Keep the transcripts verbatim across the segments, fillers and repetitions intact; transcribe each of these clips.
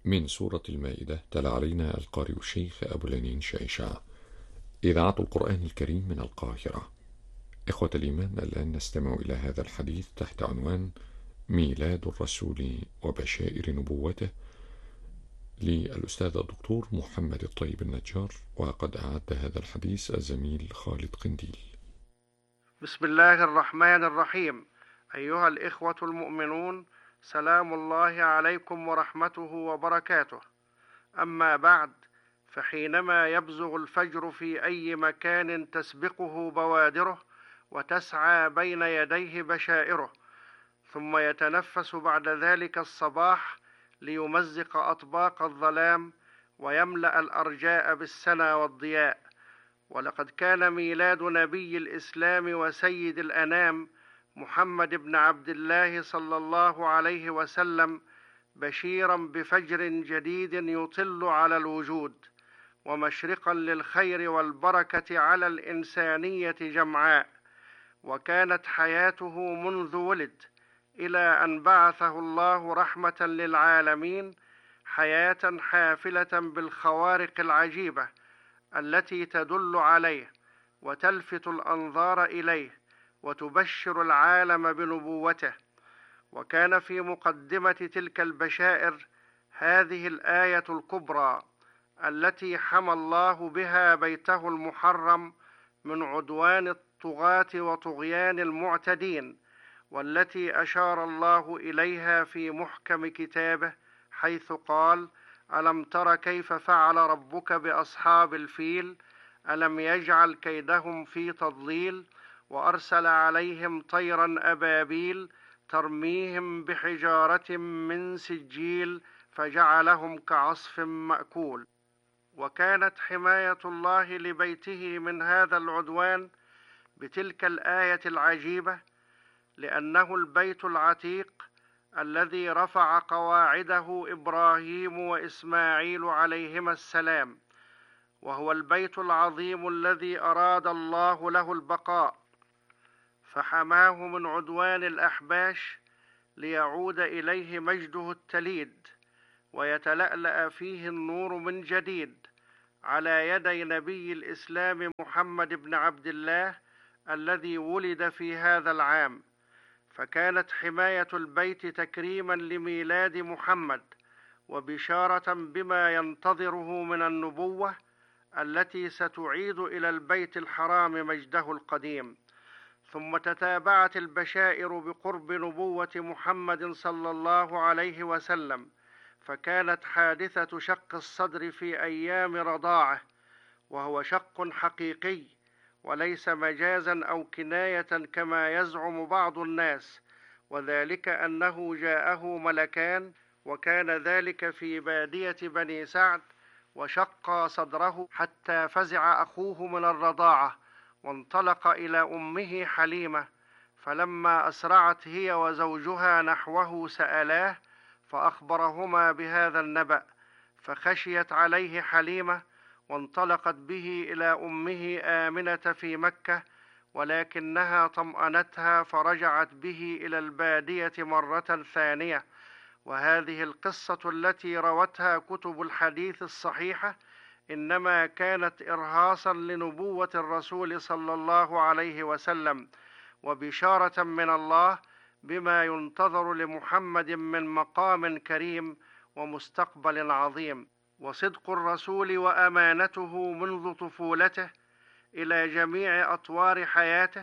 من سورة المائدة تلا علينا القارئ الشيخ أبو لنين شيشة. إذاعة القرآن الكريم من القاهرة. إخوة الإيمان، الآن نستمع إلى هذا الحديث تحت عنوان ميلاد الرسول وبشائر نبوته للأستاذ الدكتور محمد الطيب النجار، وقد أعد هذا الحديث الزميل خالد قنديل. بسم الله الرحمن الرحيم. أيها الإخوة المؤمنون، سلام الله عليكم ورحمته وبركاته. أما بعد، فحينما يبزغ الفجر في أي مكان تسبقه بوادره وتسعى بين يديه بشائره، ثم يتنفس بعد ذلك الصباح ليمزق أطباق الظلام ويملأ الأرجاء بالسنا والضياء. ولقد كان ميلاد نبي الإسلام وسيد الأنام محمد بن عبد الله صلى الله عليه وسلم بشيرا بفجر جديد يطل على الوجود، ومشرقا للخير والبركة على الإنسانية جمعاء. وكانت حياته منذ ولد إلى أن بعثه الله رحمة للعالمين حياة حافلة بالخوارق العجيبة التي تدل عليه وتلفت الأنظار إليه وتبشر العالم بنبوته. وكان في مقدمة تلك البشائر هذه الآية الكبرى التي حمى الله بها بيته المحرم من عدوان الطغاة وطغيان المعتدين، والتي أشار الله إليها في محكم كتابه حيث قال: ألم تر كيف فعل ربك بأصحاب الفيل ألم يجعل كيدهم في تضليل وأرسل عليهم طيرا أبابيل ترميهم بحجارة من سجيل فجعلهم كعصف مأكول. وكانت حماية الله لبيته من هذا العدوان بتلك الآية العجيبة، لأنه البيت العتيق الذي رفع قواعده إبراهيم وإسماعيل عليهما السلام، وهو البيت العظيم الذي أراد الله له البقاء، فحماه من عدوان الأحباش ليعود إليه مجده التليد ويتلألأ فيه النور من جديد على يدي نبي الإسلام محمد بن عبد الله الذي ولد في هذا العام. فكانت حماية البيت تكريما لميلاد محمد وبشارة بما ينتظره من النبوة التي ستعيد إلى البيت الحرام مجده القديم. ثم تتابعت البشائر بقرب نبوة محمد صلى الله عليه وسلم، فكانت حادثة شق الصدر في أيام رضاعه، وهو شق حقيقي وليس مجازا أو كناية كما يزعم بعض الناس، وذلك أنه جاءه ملكان، وكان ذلك في بادية بني سعد، وشق صدره حتى فزع أخوه من الرضاعة وانطلق إلى أمه حليمة، فلما أسرعت هي وزوجها نحوه سألاه فأخبرهما بهذا النبأ، فخشيت عليه حليمة وانطلقت به إلى أمه آمنة في مكة، ولكنها طمأنتها فرجعت به إلى البادية مرة ثانية. وهذه القصة التي روتها كتب الحديث الصحيحة إنما كانت إرهاصا لنبوة الرسول صلى الله عليه وسلم، وبشارة من الله بما ينتظر لمحمد من مقام كريم ومستقبل عظيم. وصدق الرسول وأمانته منذ طفولته إلى جميع أطوار حياته،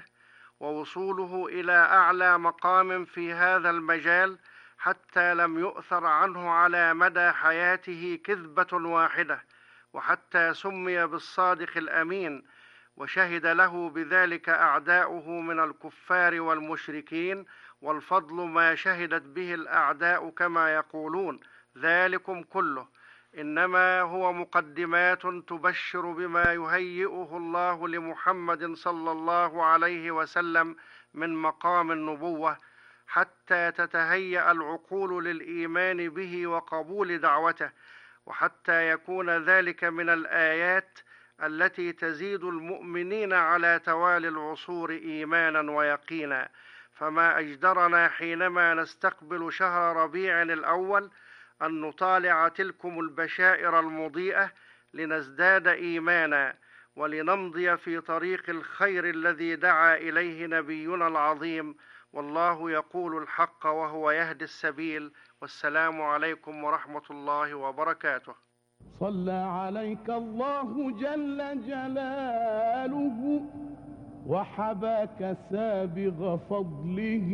ووصوله إلى أعلى مقام في هذا المجال حتى لم يؤثر عنه على مدى حياته كذبة واحدة، وحتى سمي بالصادق الأمين، وشهد له بذلك أعداؤه من الكفار والمشركين، والفضل ما شهدت به الأعداء كما يقولون. ذلكم كله إنما هو مقدمات تبشر بما يهيئه الله لمحمد صلى الله عليه وسلم من مقام النبوة، حتى تتهيأ العقول للإيمان به وقبول دعوته، وحتى يكون ذلك من الآيات التي تزيد المؤمنين على توالي العصور إيمانا ويقينا. فما أجدرنا حينما نستقبل شهر ربيع الأول أن نطالع تلكم البشائر المضيئة لنزداد إيمانا ولنمضي في طريق الخير الذي دعا إليه نبينا العظيم. والله يقول الحق وهو يهدي السبيل. والسلام عليكم ورحمة الله وبركاته. صلى عليك الله جل جلاله وحباك سابغ فضله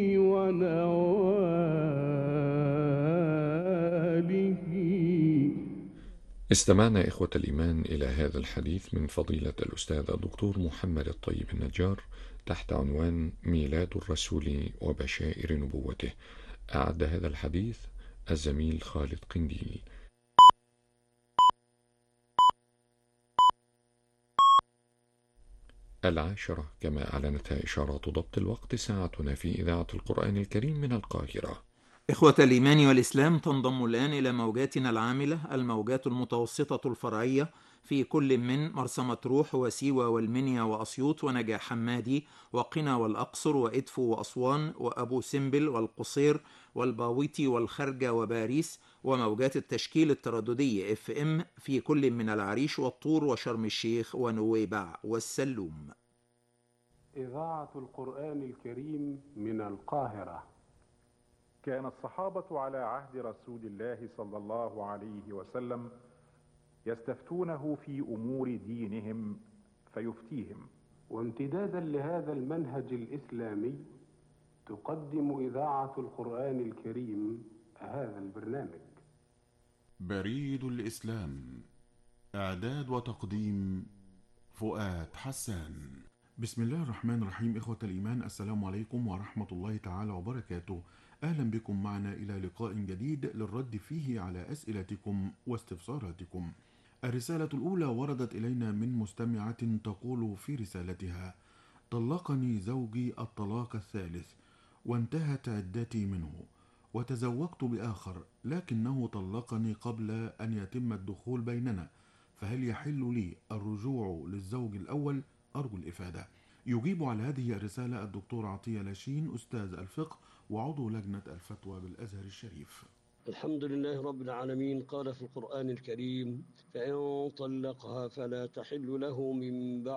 ونواله. استمعنا إخوة الإيمان إلى هذا الحديث من فضيلة الأستاذ الدكتور محمد الطيب النجار تحت عنوان ميلاد الرسول وبشائر نبوته. أعد هذا الحديث الزميل خالد قنديل. العاشرة كما أعلنتها إشارات ضبط الوقت ساعتنا في إذاعة القرآن الكريم من القاهرة. إخوة الإيمان والإسلام، تنضم الآن إلى موجاتنا العاملة الموجات المتوسطة الفرعية في كل من مرسى مطروح وسيوة والمنيا وأسيوط ونجع حمادي وقنا والأقصر وإدفو وأسوان وأبو سمبل والقصير والباويتي والخرجة وباريس، وموجات التشكيل الترددي اف ام في كل من العريش والطور وشرم الشيخ ونويبع والسلوم. إذاعة القرآن الكريم من القاهرة. كان الصحابة على عهد رسول الله صلى الله عليه وسلم يستفتونه في أمور دينهم فيفتيهم. وامتدادا لهذا المنهج الإسلامي تقدم إذاعة القرآن الكريم هذا البرنامج. بريد الإسلام، إعداد وتقديم فؤاد حسان. بسم الله الرحمن الرحيم. إخوة الإيمان، السلام عليكم ورحمة الله تعالى وبركاته. أهلا بكم معنا إلى لقاء جديد للرد فيه على أسئلتكم واستفساراتكم. الرسالة الأولى وردت إلينا من مستمعة تقول في رسالتها: طلقني زوجي الطلاق الثالث وانتهت عدتي منه، وتزوجت بآخر لكنه طلقني قبل أن يتم الدخول بيننا، فهل يحل لي الرجوع للزوج الأول؟ أرجو الإفادة. يجيب على هذه الرسالة الدكتور عطية لاشين، أستاذ الفقه وعضو لجنة الفتوى بالأزهر الشريف. الحمد لله رب العالمين. قال في القرآن الكريم: فإن طلقها فلا تحل له من بعد